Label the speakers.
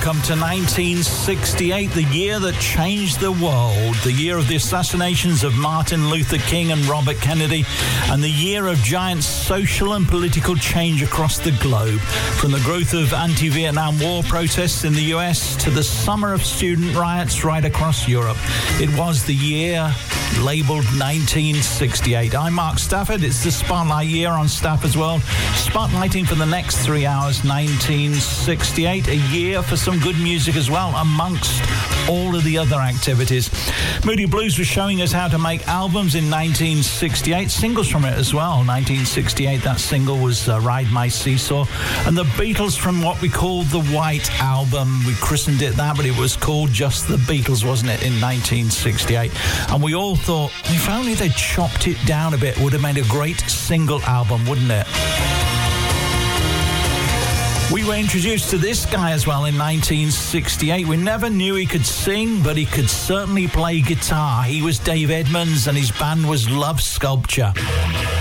Speaker 1: welcome to 1968, the year that changed the world, the year of the assassinations of Martin Luther King and Robert Kennedy, and the year of giant social and political change across the globe, from the growth of anti-Vietnam War protests in the US to the summer of student riots right across Europe. It was the year labelled 1968. I'm Mark Stafford. It's the Spotlight year on Stafford's World, spotlighting for the next 3 hours 1968, a year for some good music as well, amongst all of the other activities. Moody Blues was showing us how to make albums in 1968, singles from it as well. 1968, that single was Ride My Seesaw, and the Beatles from what we called the White Album. We christened it that, but it was called just the Beatles, wasn't it, in 1968? And we all thought, if only they'd chopped it down a bit, would have made a great single album, wouldn't it? We were introduced to this guy as well in 1968. We never knew he could sing, but he could certainly play guitar. He was Dave Edmunds, and his band was Love Sculpture.